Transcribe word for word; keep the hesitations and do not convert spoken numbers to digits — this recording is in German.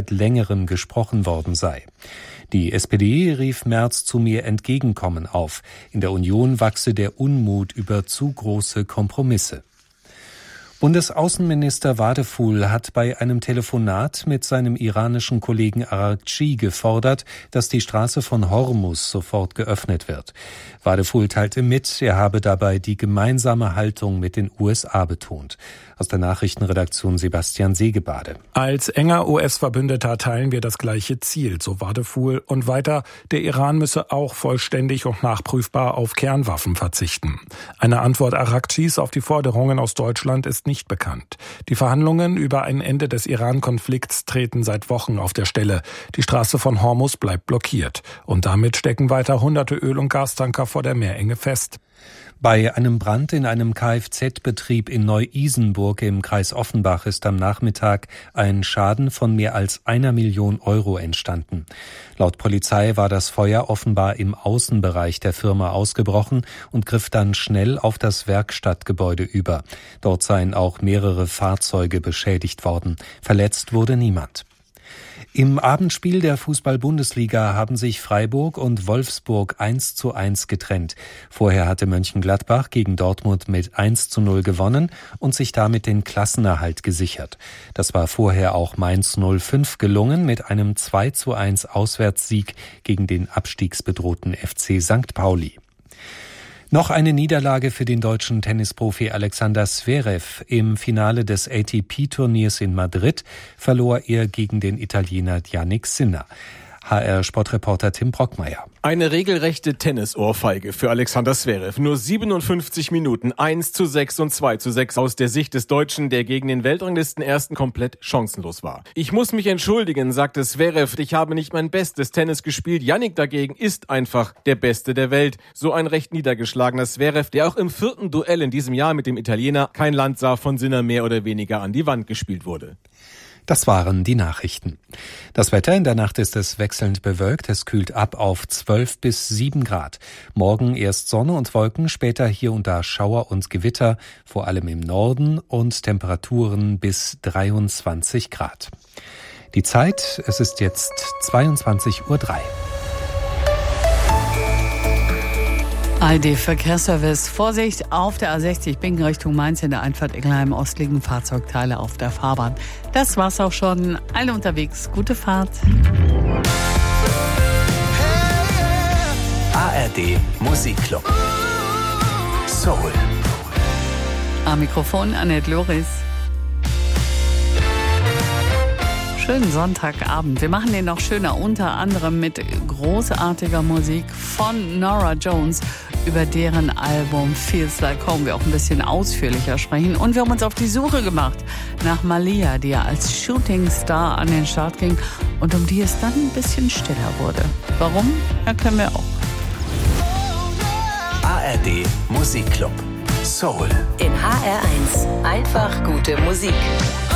seit längerem gesprochen worden sei. Die S P D rief Merz zu mehr Entgegenkommen auf. In der Union wachse der Unmut über zu große Kompromisse. Bundesaußenminister Wadephul hat bei einem Telefonat mit seinem iranischen Kollegen Araghchi gefordert, dass die Straße von Hormuz sofort geöffnet wird. Wadephul teilte mit, er habe dabei die gemeinsame Haltung mit den U S A betont. Aus der Nachrichtenredaktion Sebastian Segebade. Als enger U S-Verbündeter teilen wir das gleiche Ziel, so Wadephul. Und weiter, der Iran müsse auch vollständig und nachprüfbar auf Kernwaffen verzichten. Eine Antwort Araghchis auf die Forderungen aus Deutschland ist nicht bekannt. Die Verhandlungen über ein Ende des Iran-Konflikts treten seit Wochen auf der Stelle. Die Straße von Hormuz bleibt blockiert. Und damit stecken weiter hunderte Öl- und Gastanker vor der Meerenge fest. Bei einem Brand in einem Kfz-Betrieb in Neu-Isenburg im Kreis Offenbach ist am Nachmittag ein Schaden von mehr als einer Million Euro entstanden. Laut Polizei war das Feuer offenbar im Außenbereich der Firma ausgebrochen und griff dann schnell auf das Werkstattgebäude über. Dort seien auch mehrere Fahrzeuge beschädigt worden. Verletzt wurde niemand. Im Abendspiel der Fußball-Bundesliga haben sich Freiburg und Wolfsburg eins zu eins getrennt. Vorher hatte Mönchengladbach gegen Dortmund mit eins zu null gewonnen und sich damit den Klassenerhalt gesichert. Das war vorher auch Mainz null fünf gelungen mit einem zwei zu eins Auswärtssieg gegen den abstiegsbedrohten F C Sankt Pauli. Noch eine Niederlage für den deutschen Tennisprofi Alexander Zverev. Im Finale des A T P-Turniers in Madrid verlor er gegen den Italiener Jannik Sinner. H R-Sportreporter Tim Brockmeier. Eine regelrechte Tennisohrfeige für Alexander Zverev. Nur siebenundfünfzig Minuten, eins zu sechs und zwei zu sechs aus der Sicht des Deutschen, der gegen den Weltranglistenersten komplett chancenlos war. Ich muss mich entschuldigen, sagte Zverev. Ich habe nicht mein bestes Tennis gespielt. Jannik dagegen ist einfach der Beste der Welt. So ein recht niedergeschlagener Zverev, der auch im vierten Duell in diesem Jahr mit dem Italiener kein Land sah, von Sinner mehr oder weniger an die Wand gespielt wurde. Das waren die Nachrichten. Das Wetter: in der Nacht ist es wechselnd bewölkt. Es kühlt ab auf zwölf bis sieben Grad. Morgen erst Sonne und Wolken, später hier und da Schauer und Gewitter, vor allem im Norden, und Temperaturen bis dreiundzwanzig Grad. Die Zeit: es ist jetzt zweiundzwanzig Uhr drei. A R D-Verkehrsservice. Vorsicht auf der A sechzig Bingen Richtung Mainz in der Einfahrt Ingelheim Ost liegen Fahrzeugteile auf der Fahrbahn. Das war's auch schon. Alle unterwegs. Gute Fahrt. A R D Musikclub. Soul. Am Mikrofon Annette Loris. Schönen Sonntagabend. Wir machen den noch schöner, unter anderem mit großartiger Musik von Norah Jones, über deren Album Feels Like Home wir auch ein bisschen ausführlicher sprechen. Und wir haben uns auf die Suche gemacht nach Malia, die ja als Shooting Star an den Start ging und um die es dann ein bisschen stiller wurde. Warum? Erkennen wir auch. A R D Musikclub. Soul. In H R eins. Einfach gute Musik.